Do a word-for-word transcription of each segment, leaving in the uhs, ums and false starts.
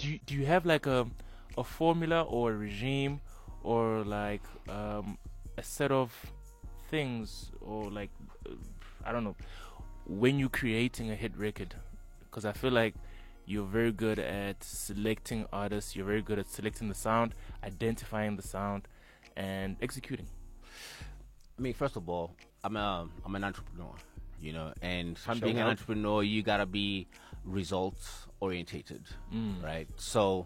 you do you have like a a formula or a regime or like um, a set of things or like uh, I don't know when you're creating a hit record? Because I feel like you're very good at selecting artists. You're very good at selecting the sound, identifying the sound, and executing. I mean, first of all, I'm a, I'm an entrepreneur, you know, and Show being an up. entrepreneur, you gotta be results orientated, Mm. right? So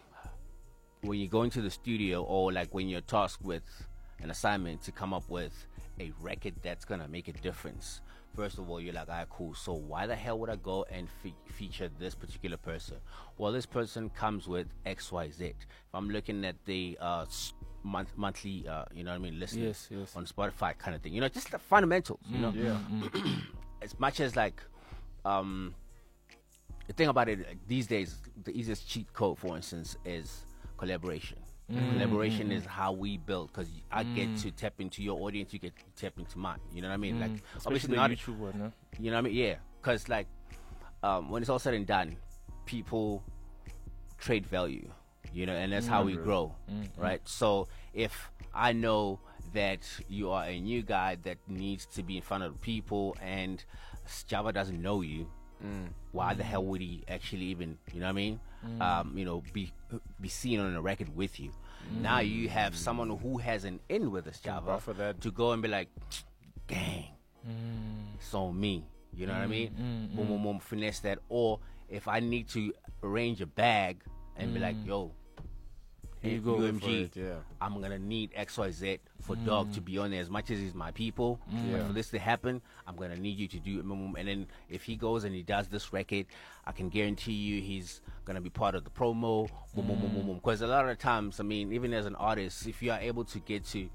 when you go into the studio or like when you're tasked with an assignment to come up with a record that's gonna make a difference, first of all, you're like, all right, cool. So why the hell would I go and fe- feature this particular person? Well, this person comes with X, Y, Z. If I'm looking at the uh, s- month, monthly, uh, you know what I mean, listeners Yes, yes. on Spotify kind of thing, you know, just the fundamentals, you know. Yeah. Mm. As much as like, um, the thing about it like, these days, the easiest cheat code, for instance, is collaboration. Mm. Collaboration Mm. is how we build because I get Mm. to tap into your audience, you get to tap into mine. You know what I mean? Mm. Like, Especially obviously the not. YouTube one, no? You know what I mean? Yeah, because like, um, when it's all said and done, people trade value. You know, and that's how we Hundred. grow, Mm. right? So if I know that you are a new guy that needs to be in front of people, and Java doesn't know you, Mm. why the hell would he actually even, you know what I mean? Mm. Um, you know, be be seen on a record with you. Now you have someone who has an in with this Java buffer that. to go and be like, gang, Mm. it's on me. You know what I mean? Mm, Boom, boom, boom, finesse that. Or if I need to arrange a bag and be like, yo, Here you go. U M G, For it, yeah. I'm gonna need X Y Z for Dog to be on there as much as he's my people. Yeah. But for this to happen, I'm gonna need you to do it. And then if he goes and he does this record, I can guarantee you he's gonna be part of the promo. Boom, boom, boom, boom, boom. Because a lot of times, I mean, even as an artist, if you are able to get to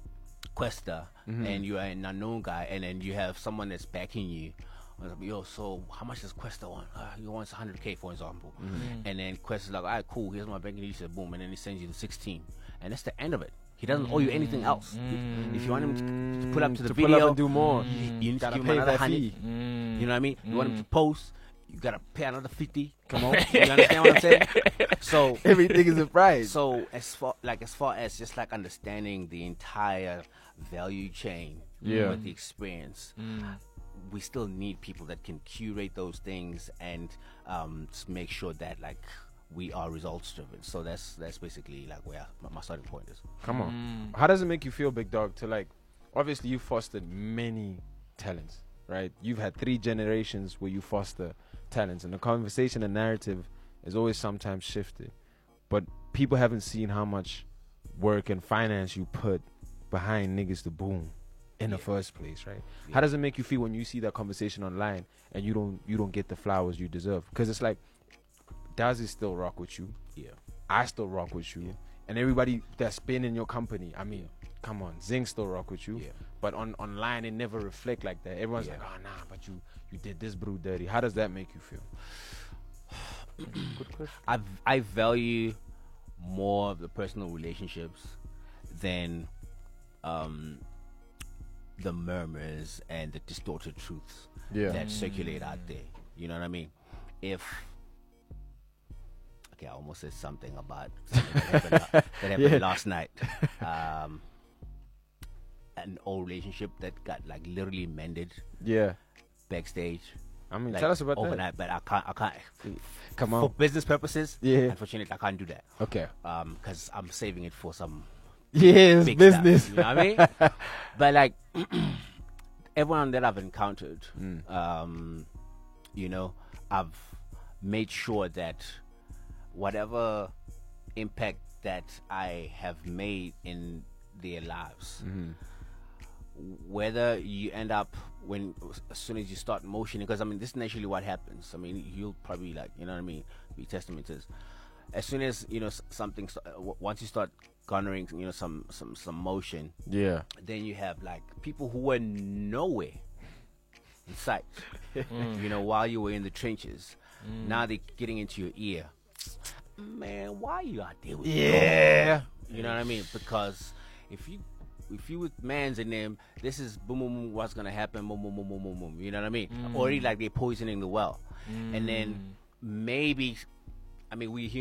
Questa and you are an unknown guy, and then you have someone that's backing you. Yo, so how much does Questa want? Uh, he wants one hundred K, for example. And then Questa's like, all right, cool, here's my banking details, boom. And then he sends you the sixteen. And that's the end of it. He doesn't owe you anything else. If you want him to, to pull up to the to video, pull up and do more. you, you need to Gotta give him pay another that hundred. fee. Mm. You know what I mean? You want him to post, you gotta pay another fifty. Come on. You understand what I'm saying? So, Everything is a price. so as far like as far as just like understanding the entire value chain Yeah. with the experience, Mm. we still need people that can curate those things and um, just make sure that like we are results driven. So that's that's basically like where my, my starting point is. Come on. Mm. How does it make you feel, Big Dog, to like, obviously you fostered many talents, right? You've had three generations where you foster talents, and the conversation and narrative is always sometimes shifted. But people haven't seen how much work and finance you put behind niggas to boom in the Yeah. first place, right? Yeah. How does it make you feel when you see that conversation online and you don't you don't get the flowers you deserve? Because it's like, Daz is still rock with you. Yeah. I still rock with you. Yeah. And everybody that's been in your company, I mean, come on, Zing still rock with you. Yeah. But on online, it never reflect like that. Everyone's Yeah. like, oh, nah, but you you did this brew dirty. How does that make you feel? Good question. I I value more of the personal relationships than um, the murmurs and the distorted truths Yeah. that circulate out there. You know what I mean? If okay, I almost said something about something that happened, uh, that happened Yeah. last night. Um, an old relationship that got like literally mended Yeah. backstage. I mean, Like, tell us about overnight, but I can't. I can't. that. Come For on. business purposes, Yeah. unfortunately, I can't do that. Okay. Um, because I'm saving it for some Yeah, it's big business. stuff, you know what I mean? But like everyone that I've encountered, Mm. um, you know, I've made sure that whatever impact that I have made in their lives, Mhm. whether you end up when as soon as you start motioning, because I mean this is naturally what happens. I mean you'll probably like you know what I mean be testament to this. As soon as you know s- something st- uh, w- once you start garnering you know some some some motion, Yeah. then you have like people who were nowhere in sight. You know while you were in the trenches, now they're getting into your ear. Man, why you out there with Yeah. you know what I mean? Because if you if you with mans in them, this is boom boom boom what's gonna happen, boom boom boom boom boom boom. You know what I mean? Already like they're poisoning the well. And then maybe I mean we